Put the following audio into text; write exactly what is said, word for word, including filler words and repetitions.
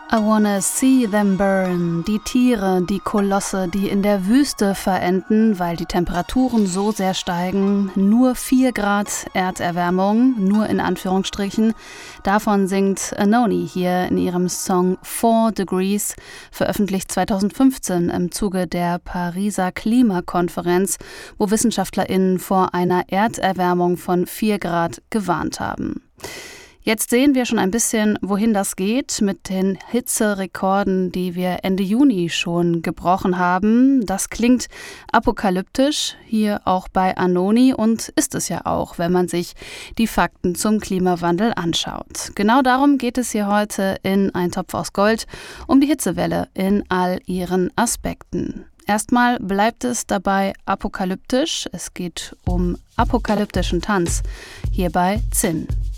I wanna see them burn. Die Tiere, die Kolosse, die in der Wüste verenden, weil die Temperaturen so sehr steigen. Nur vier Grad Erderwärmung, nur in Anführungsstrichen. Davon singt Anohni hier in ihrem Song Four Degrees, veröffentlicht zweitausendfünfzehn im Zuge der Pariser Klimakonferenz, wo WissenschaftlerInnen vor einer Erderwärmung von vier Grad gewarnt haben. Jetzt sehen wir schon ein bisschen, wohin das geht mit den Hitzerekorden, die wir Ende Juni schon gebrochen haben. Das klingt apokalyptisch, hier auch bei Anohni, und ist es ja auch, wenn man sich die Fakten zum Klimawandel anschaut. Genau darum geht es hier heute in Ein Topf aus Gold, um die Hitzewelle in all ihren Aspekten. Erstmal bleibt es dabei apokalyptisch. Es geht um apokalyptischen Tanz hier bei Zinn.